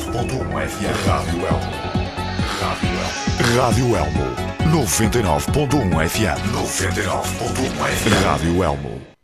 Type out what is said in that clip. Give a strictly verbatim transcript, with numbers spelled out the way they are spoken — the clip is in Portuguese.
ponto um F M. Rádio Elmo. Rádio Elmo. noventa e nove ponto um F M. noventa e nove ponto um F M. Rádio Elmo.